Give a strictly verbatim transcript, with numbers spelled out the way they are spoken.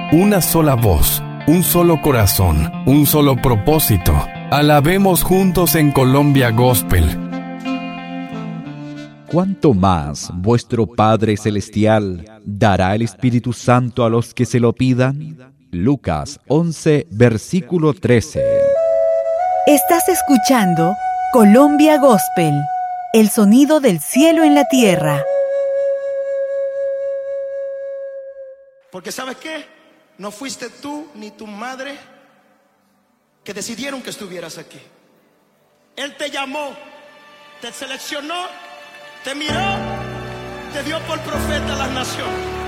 una sola voz, un solo corazón, un solo propósito. Alabemos juntos en Colombia Gospel. ¿Cuánto más vuestro Padre Celestial dará el Espíritu Santo a los que se lo pidan? Lucas once, versículo trece. Estás escuchando Colombia Gospel, el sonido del cielo en la tierra. Porque ¿sabes qué? No fuiste tú ni tu madre que decidieron que estuvieras aquí. Él te llamó, te seleccionó, te miró, te dio por profeta a las naciones.